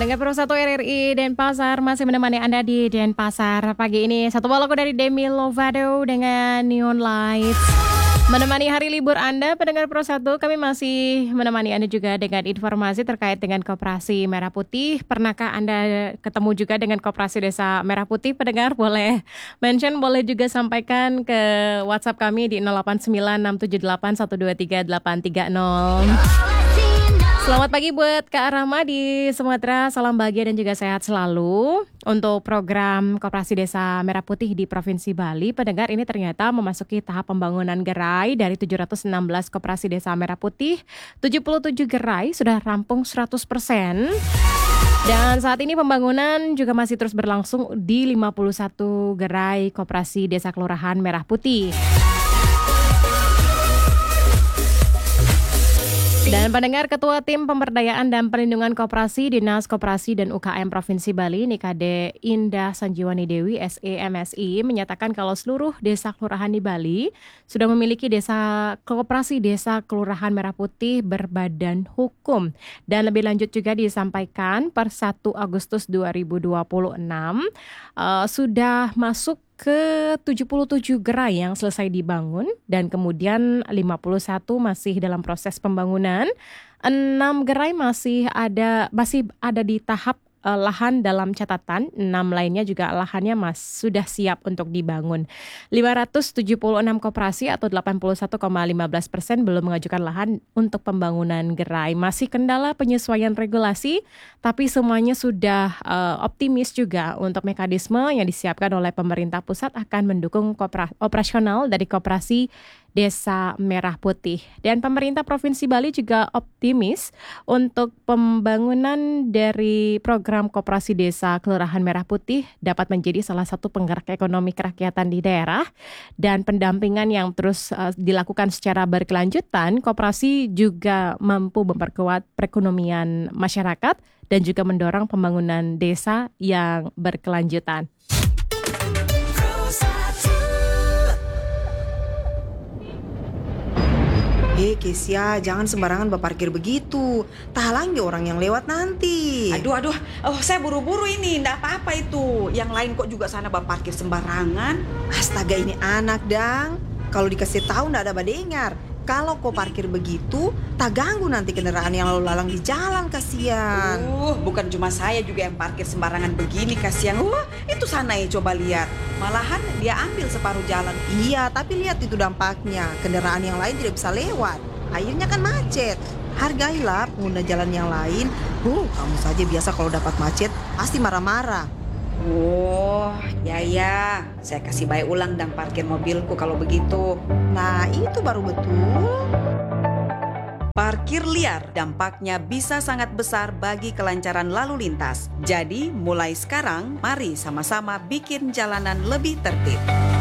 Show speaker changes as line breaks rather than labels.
Pendengar Pro 1 RRI Denpasar masih menemani Anda di Denpasar pagi ini. Satu lagu dari Demi Lovato dengan Neon Lights. Menemani hari libur Anda, pendengar Pro 1, kami masih menemani Anda juga dengan informasi terkait dengan Koperasi Merah Putih. Pernahkah Anda ketemu juga dengan Koperasi Desa Merah Putih? Pendengar boleh mention, boleh juga sampaikan ke WhatsApp kami di 089678123830. Selamat pagi buat Kak Rama di Sumatera, salam bahagia dan juga sehat selalu. Untuk program Koperasi Desa Merah Putih di Provinsi Bali, pendengar ini ternyata memasuki tahap pembangunan gerai dari 716 Koperasi Desa Merah Putih, 77 gerai sudah rampung 100%. Dan saat ini pembangunan juga masih terus berlangsung di 51 gerai Koperasi Desa Kelurahan Merah Putih. Dan pendengar, Ketua Tim Pemberdayaan dan Perlindungan Koperasi Dinas Koperasi dan UKM Provinsi Bali, Nikade Indah Sanjiwani Dewi SEMSI, menyatakan kalau seluruh desa kelurahan di Bali sudah memiliki koperasi desa Kelurahan Merah Putih berbadan hukum. Dan lebih lanjut juga disampaikan per 1 Agustus 2026 sudah masuk ke 77 gerai yang selesai dibangun dan kemudian 51 masih dalam proses pembangunan. 6 gerai masih ada di tahap lahan dalam catatan, 6 lainnya juga lahannya sudah siap untuk dibangun. 576 koperasi atau 81,15% belum mengajukan lahan untuk pembangunan gerai. Masih kendala penyesuaian regulasi, tapi semuanya sudah optimis juga untuk mekanisme yang disiapkan oleh pemerintah pusat akan mendukung operasional dari Koperasi Desa Merah Putih. Dan pemerintah Provinsi Bali juga optimis untuk pembangunan dari program Koperasi Desa Kelurahan Merah Putih dapat menjadi salah satu penggerak ekonomi kerakyatan di daerah. Dan pendampingan yang terus dilakukan secara berkelanjutan, koperasi juga mampu memperkuat perekonomian masyarakat dan juga mendorong pembangunan desa yang berkelanjutan.
Kesia, jangan sembarangan berparkir begitu. Tahalangi orang yang lewat nanti.
Aduh, saya buru-buru ini, ndak apa-apa itu. Yang lain kok juga sana berparkir sembarangan.
Astaga, ini anak dang. Kalau dikasih tahu ndak ada badengar. Kalau kau parkir begitu, tak ganggu nanti kendaraan yang lalu lalang di jalan, kasihan.
Bukan cuma saya juga yang parkir sembarangan begini, kasihan. Itu sana ya, coba lihat. Malahan dia ambil separuh jalan.
Iya, tapi lihat itu dampaknya. Kendaraan yang lain tidak bisa lewat. Akhirnya kan macet. Hargailah pengguna jalan yang lain. Kamu saja biasa kalau dapat macet pasti marah-marah.
Ya, saya kasih baik ulang dan parkir mobilku kalau begitu.
Nah, itu baru betul.
Parkir liar dampaknya bisa sangat besar bagi kelancaran lalu lintas. Jadi, mulai sekarang, mari sama-sama bikin jalanan lebih tertib.